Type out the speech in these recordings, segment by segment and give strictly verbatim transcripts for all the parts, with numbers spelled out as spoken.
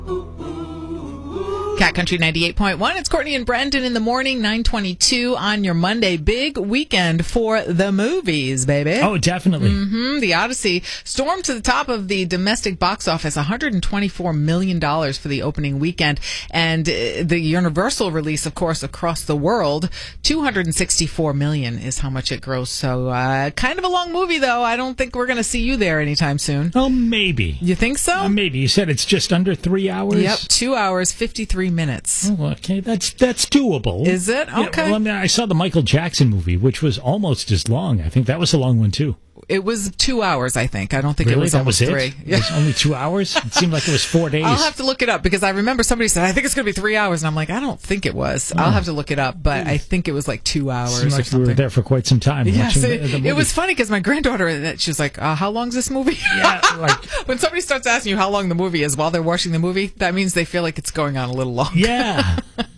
Cat Country ninety-eight point one. It's Courtney and Brendan in the morning, nine twenty-two on your Monday. Big weekend for the movies, baby. Oh, definitely. Mm-hmm. The Odyssey stormed to the top of the domestic box office, one hundred twenty-four million dollars for the opening weekend. And uh, the Universal release, of course, across the world, two hundred sixty-four million dollars is how much it grossed. So uh, kind of a long movie, though. I don't think we're going to see you there anytime soon. Oh, maybe. You think so? Uh, maybe. You said it's just under three hours? Yep, two hours, fifty-three minutes. Oh, okay, that's that's doable. Is it? Okay. Yeah, well, I mean, I saw the Michael Jackson movie, which was almost as long. I think that was a long one, too. It was two hours, I think. I don't think really? it was that almost was it? three. It was only two hours? It seemed like it was four days. I'll have to look it up because I remember somebody said, I think it's going to be three hours. And I'm like, I don't think it was. Oh. I'll have to look it up, but I think it was like two hours Seemed like or something. we were there for quite some time. Yes, watching it, the, the movie. it was funny because my granddaughter, she was like, uh, how long is this movie? Yeah, like, when somebody starts asking you how long the movie is while they're watching the movie, that means they feel like it's going on a little long. Yeah.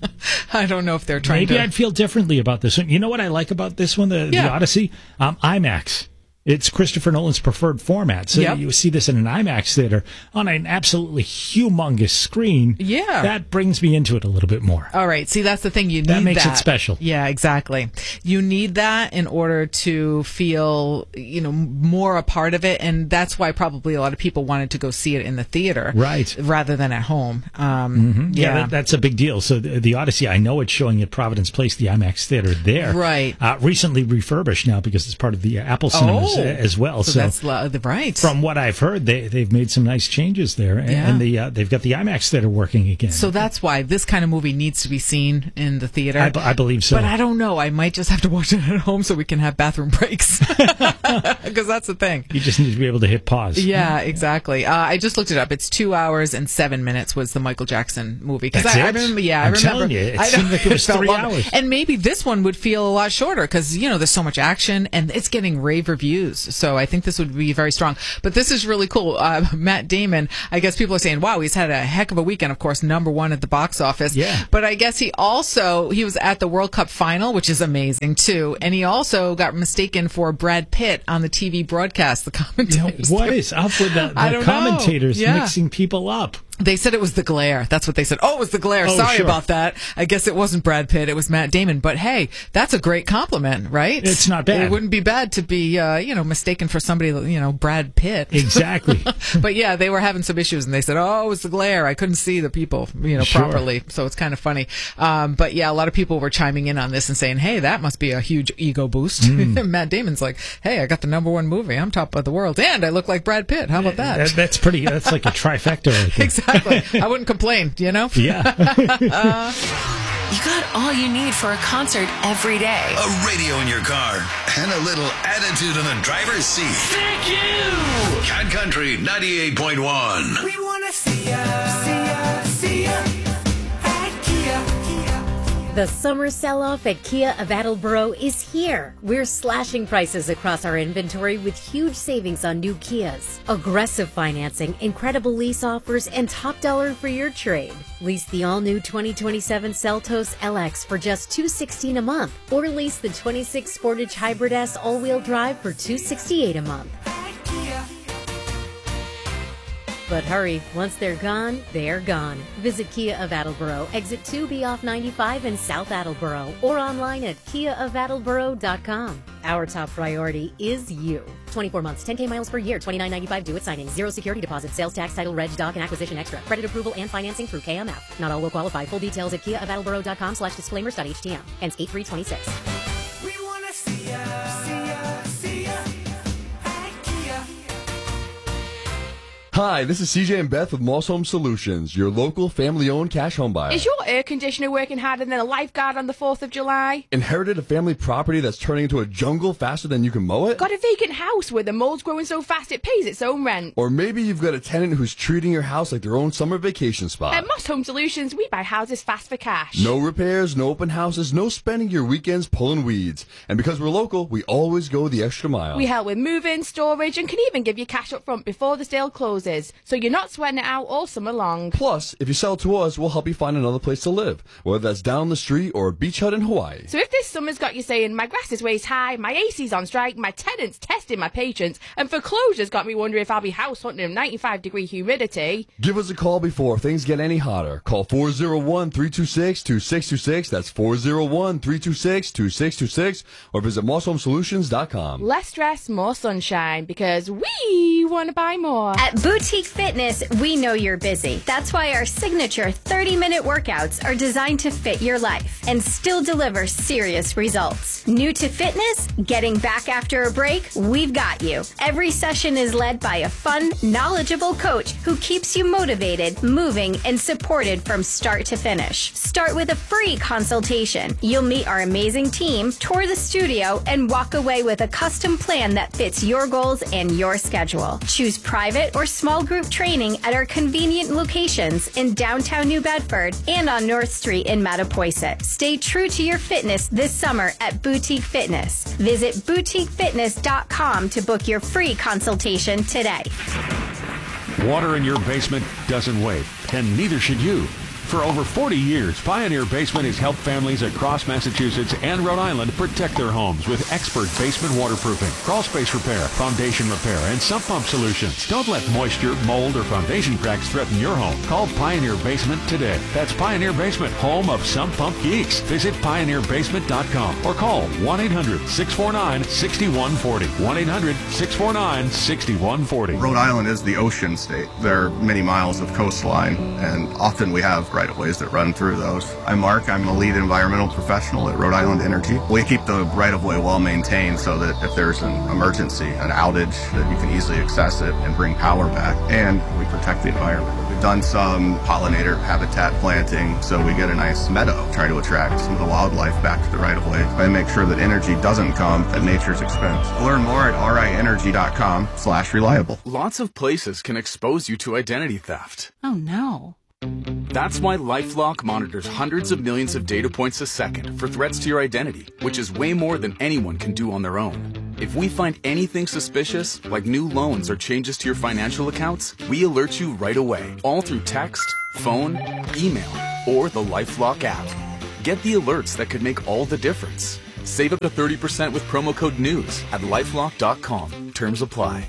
I don't know if they're trying Maybe to... I'd feel differently about this one. You know what I like about this one, the, Yeah. the Odyssey? Um, IMAX. It's Christopher Nolan's preferred format. So Yep. you see this in an IMAX theater on an absolutely humongous screen. Yeah. That brings me into it a little bit more. All right. See, that's the thing. You need That makes it that. special. Yeah, exactly. You need that in order to feel, you know, more a part of it. And that's why probably a lot of people wanted to go see it in the theater. Right. Rather than at home. Um, Mm-hmm. Yeah, yeah. that, that's a big deal. So the, the Odyssey, I know it's showing at Providence Place, the IMAX theater there. Right. Uh, recently refurbished now because it's part of the uh, Apple Cinemas Oh. uh, as well. So, So, that's lo- the right. from what I've heard, they, they've made some nice changes there. And, Yeah. and the, uh, they've got the IMAX theater working again. So that's why this kind of movie needs to be seen in the theater. I, b- I believe so. But I don't know. I might just have to watch it at home so we can have bathroom breaks. Because that's the thing. You just need to be able to hit pause. Yeah, exactly. Uh, I just looked it up. It's two hours and seven minutes was the Michael Jackson movie. 'Cause That's I, I it? remember, yeah, I I'm remember. telling you, it I seemed like it was felt three longer. hours. And maybe this one would feel a lot shorter because, you know, there's so much action and it's getting rave reviews. So I think this would be very strong. But this is really cool. Uh, Matt Damon, I guess people are saying, wow, he's had a heck of a weekend. Of course, number one at the box office. Yeah. But I guess he also, he was at the World Cup final, which is amazing too. And he also got mistaken for Brad Pitt on the T V broadcast, the You know, commentators. what is up with the, I the don't know. commentators Yeah. mixing people up? They said it was the glare. That's what they said. Oh, it was the glare. Oh, Sorry sure. about that. I guess it wasn't Brad Pitt. It was Matt Damon. But hey, that's a great compliment, right? It's not bad. It wouldn't be bad to be, uh, you know, mistaken for somebody, you know, Brad Pitt. Exactly. But yeah, they were having some issues, and they said, "Oh, it was the glare. I couldn't see the people, you know, Sure. properly." So it's kind of funny. Um, but yeah, a lot of people were chiming in on this and saying, "Hey, that must be a huge ego boost." Mm. Matt Damon's like, "Hey, I got the number one movie. I'm top of the world, and I look like Brad Pitt. How about that?" That- That's pretty, that's like a trifecta right there. Exactly. I wouldn't complain, you know? Yeah. You got all you need for a concert every day. A radio in your car and a little attitude in the driver's seat. Thank you! Cat Country ninety-eight point one. We wanna see ya, see ya, see ya at Kia. The summer sell-off at Kia of Attleboro is here. We're slashing prices across our inventory with huge savings on new Kias. Aggressive financing, incredible lease offers, and top dollar for your trade. Lease the all-new twenty twenty-seven Seltos L X for just two hundred sixteen dollars a month, or lease the twenty-six Sportage Hybrid S all-wheel drive for two hundred sixty-eight dollars a month. But hurry, once they're gone, they're gone. Visit Kia of Attleboro, exit two B off ninety-five in South Attleboro, or online at kia of attleboro dot com. Our top priority is you. twenty-four months, ten K miles per year, twenty-nine ninety-five due at signing, zero security deposit, sales tax, title, reg, doc, and acquisition extra. Credit approval and financing through K M F. Not all will qualify. Full details at kia of attleboro dot com slash disclaimers dot h t m. Ends eight three twenty-six. We wanna see ya, see ya, see ya at Kia. Hi, this is C J and Beth with Moss Home Solutions, your local family-owned cash home buyer. Is your air conditioner working harder than a lifeguard on the fourth of July? Inherited a family property that's turning into a jungle faster than you can mow it? Got a vacant house where the mold's growing so fast it pays its own rent? Or maybe you've got a tenant who's treating your house like their own summer vacation spot. At Moss Home Solutions, we buy houses fast for cash. No repairs, no open houses, no spending your weekends pulling weeds. And because we're local, we always go the extra mile. We help with move-in, storage, and can even give you cash up front before the sale closes. prices, so you're not sweating it out all summer long. Plus, if you sell to us, we'll help you find another place to live, whether that's down the street or a beach hut in Hawaii. So if this summer's got you saying, my grass is waist high, my A C's on strike, my tenant's testing my patience, and foreclosure's got me wondering if I'll be house hunting in ninety-five degree humidity. Give us a call before things get any hotter. Call four oh one, three two six, two six two six. That's four oh one, three two six, two six two six. Or visit moss home solutions dot com. Less stress, more sunshine, because we want to buy more. At Boutique Fitness, we know you're busy. That's why our signature thirty minute workouts are designed to fit your life and still deliver serious results. New to fitness? Getting back after a break? We've got you. Every session is led by a fun, knowledgeable coach who keeps you motivated, moving, and supported from start to finish. Start with a free consultation. You'll meet our amazing team, tour the studio, and walk away with a custom plan that fits your goals and your schedule. Choose private or small group training at our convenient locations in downtown New Bedford and on North Street in Mattapoisett. Stay true to your fitness this summer at Boutique Fitness. Visit boutique fitness dot com to book your free consultation today. Water in your basement doesn't wait, and neither should you. For over forty years, Pioneer Basement has helped families across Massachusetts and Rhode Island protect their homes with expert basement waterproofing, crawl space repair, foundation repair, and sump pump solutions. Don't let moisture, mold, or foundation cracks threaten your home. Call Pioneer Basement today. That's Pioneer Basement, home of sump pump geeks. Visit pioneer basement dot com or call one eight hundred, six four nine, six one four zero. one eight hundred, six four nine, six one four zero. Rhode Island is the ocean state. There are many miles of coastline, and often we have right-of-ways that run through those. I'm Mark. I'm a lead environmental professional at Rhode Island Energy. We keep the right-of-way well maintained so that if there's an emergency, an outage, that you can easily access it and bring power back, and we protect the environment. We've done some pollinator habitat planting, so we get a nice meadow, trying to attract some of the wildlife back to the right-of-way and make sure that energy doesn't come at nature's expense. Learn more at r i energy dot com slash reliable. Lots of places can expose you to identity theft. Oh no. That's why LifeLock monitors hundreds of millions of data points a second for threats to your identity, which is way more than anyone can do on their own. If we find anything suspicious, like new loans or changes to your financial accounts, we alert you right away, all through text, phone, email, or the LifeLock app. Get the alerts that could make all the difference. Save up to thirty percent with promo code NEWS at lifelock dot com. Terms apply.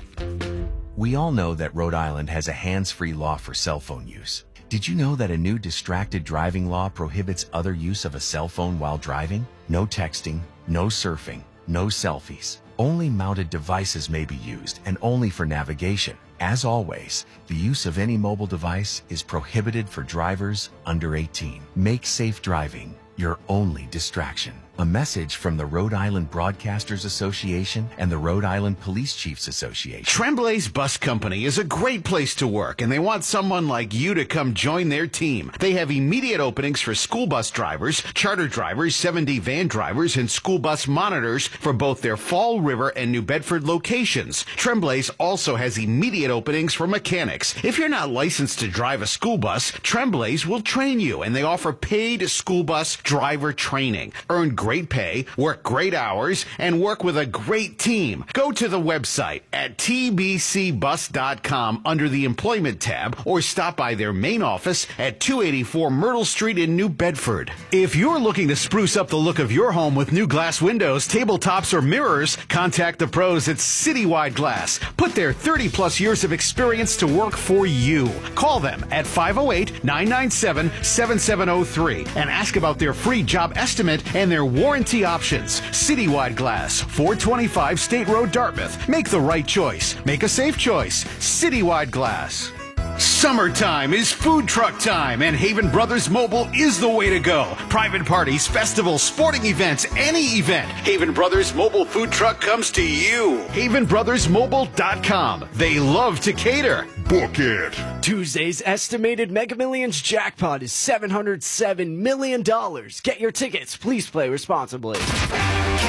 We all know that Rhode Island has a hands-free law for cell phone use. Did you know that a new distracted driving law prohibits other use of a cell phone while driving? No texting, no surfing, no selfies. Only mounted devices may be used, and only for navigation. As always, the use of any mobile device is prohibited for drivers under eighteen. Make safe driving your only distraction. A message from the Rhode Island Broadcasters Association and the Rhode Island Police Chiefs Association. Tremblay's Bus Company is a great place to work, and they want someone like you to come join their team. They have immediate openings for school bus drivers, charter drivers, seven D van drivers, and school bus monitors for both their Fall River and New Bedford locations. Tremblay's also has immediate openings for mechanics. If you're not licensed to drive a school bus, Tremblay's will train you, and they offer paid school bus driver training. Earn great pay, work great hours, and work with a great team. Go to the website at t b c bus dot com under the Employment tab, or stop by their main office at two eighty-four Myrtle Street in New Bedford. If you're looking to spruce up the look of your home with new glass windows, tabletops, or mirrors, contact the pros at Citywide Glass. Put their thirty plus years of experience to work for you. Call them at five oh eight, nine nine seven, seven seven oh three and ask about their free job estimate and their warranty options. Citywide Glass, four twenty-five State Road, Dartmouth. Make the right choice. Make a safe choice. Citywide Glass. Summertime is food truck time, and Haven Brothers Mobile is the way to go. Private parties, festivals, sporting events, any event. Haven Brothers Mobile Food Truck comes to you. haven brothers mobile dot com. They love to cater. Book it. Tuesday's estimated Mega Millions jackpot is seven hundred seven million dollars. Get your tickets. Please play responsibly.